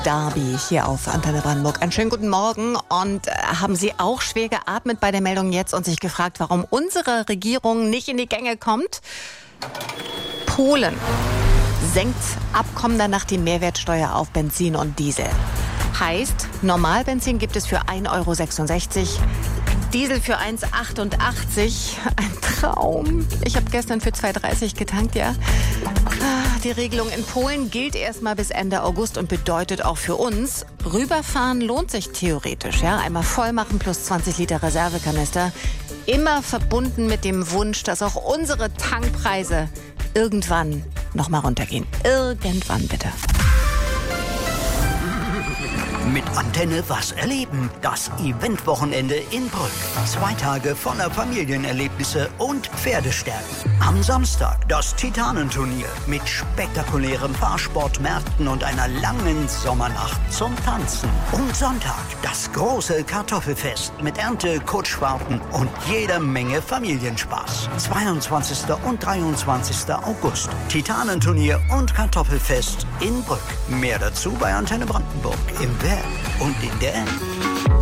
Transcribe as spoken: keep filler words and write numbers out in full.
Derby hier auf Antenne Brandenburg. Einen schönen guten Morgen. Und äh, haben Sie auch schwer geatmet bei der Meldung jetzt und sich gefragt, warum unsere Regierung nicht in die Gänge kommt? Polen senkt ab kommender Nacht die Mehrwertsteuer auf Benzin und Diesel. Heißt, Normalbenzin gibt es für ein Euro sechsundsechzig, Diesel für eins achtundachtzig. Ein Traum. Ich habe gestern für zwei dreißig getankt, ja. Die Regelung in Polen gilt erstmal bis Ende August und bedeutet auch für uns, rüberfahren lohnt sich theoretisch. Ja? Einmal voll machen plus zwanzig Liter Reservekanister. Immer verbunden mit dem Wunsch, dass auch unsere Tankpreise irgendwann noch mal runtergehen. Irgendwann bitte. Mit Antenne was erleben. Das Eventwochenende in Brück. Zwei Tage voller Familienerlebnisse und Pferdestärken. Am Samstag das Titanenturnier mit spektakulären Fahrsportmärkten und einer langen Sommernacht zum Tanzen. Und Sonntag das große Kartoffelfest mit Ernte, Kutschfahrten und jeder Menge Familienspaß. zweiundzwanzigsten und dreiundzwanzigsten August. Titanenturnier und Kartoffelfest in Brück. Mehr dazu bei Antenne Brandenburg im Web und in der App.